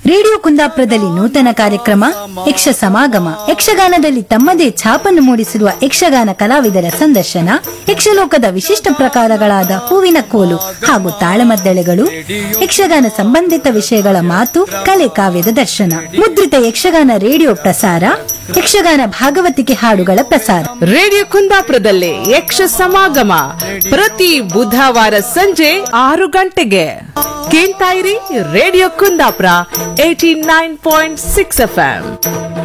Radio ಕುಂದಾಪುರದಲ್ಲಿ ನೂತನ ಕಾರ್ಯಕ್ರಮ ಯಕ್ಷ ಸಮಾಗಮ ಯಕ್ಷಗಾನದಲ್ಲಿ ತಮ್ಮದೇ ಛಾಪನ್ನು ಮೂಡಿಸಿರುವ ಯಕ್ಷಗಾನ ಕಲಾವಿದರ ಸಂದರ್ಶನ, ಯಕ್ಷಲೋಕದ ವಿಶಿಷ್ಟ ಪ್ರಕಾರಗಳಾದ ಹೂವಿನ ಕೋಲು ಹಾಗೂ ತಾಳಮದ್ದಳೆಗಳು, ಯಕ್ಷಗಾನ ಸಂಬಂಧಿತ ವಿಷಯಗಳ ಮಾತು ಕಲೆ ಕಾವ್ಯದ ದರ್ಶನ ಮುದ್ರಿತ ಯಕ್ಷಗಾನ ರೇಡಿಯೋ ಪ್ರಸಾರ, ಯಕ್ಷಗಾನ ಭಾಗವತಿಕೆ ಹಾಡುಗಳ ಪ್ರಸಾರ ರೇಡಿಯೋ ಕುಂದಾಪುರದಲ್ಲಿ ಯಕ್ಷ ಸಮಾಗಮ ಪ್ರತಿ ಬುಧವಾರ ಸಂಜೆ 6 ಗಂಟೆಗೆ ಕೇಳ್ತಾ ಇರಿ ರೇಡಿಯೋ ಕುಂದಾಪುರ 89.6 FM.